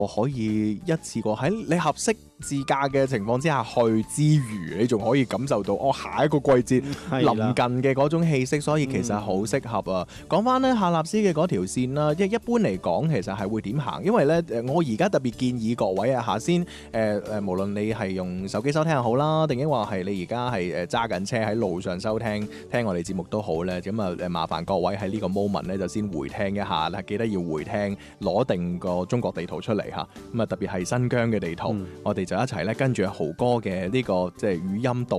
我可以一次過喺你合適自駕嘅情況之下去之餘，你仲可以感受到下一個季節臨近嘅嗰種氣息，所以其實好適合啊。講翻咧喀納斯嘅嗰條線啦，一般嚟講其實係會點行？因為咧我而家特別建議各位啊，下先無論你係用手機收聽又好啦，定抑或係你而家係揸緊車喺路上收聽我哋節目都好咧，咁啊麻煩各位喺呢個 moment 咧就先回聽一下啦，記得要回聽，攞定個中國地圖出嚟嚇，咁啊特別係新疆嘅地圖，我哋就一齊咧跟住豪哥嘅呢個即係語音導